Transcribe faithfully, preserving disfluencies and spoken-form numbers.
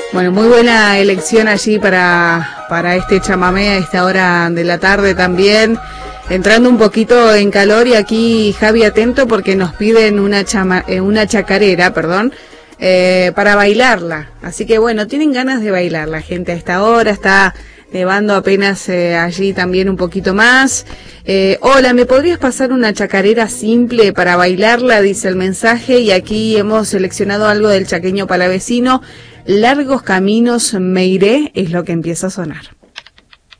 Bueno, muy buena elección allí para, para este chamamé a esta hora de la tarde también, entrando un poquito en calor, y aquí Javi atento porque nos piden una, chama, eh, una chacarera, perdón, eh, para bailarla. Así que bueno, tienen ganas de bailar la gente a esta hora, está nevando apenas eh, allí también un poquito más. Eh, hola, ¿me podrías pasar una chacarera simple para bailarla? Dice el mensaje, y aquí hemos seleccionado algo del chaqueño palavecino. Largos caminos me iré, es lo que empieza a sonar.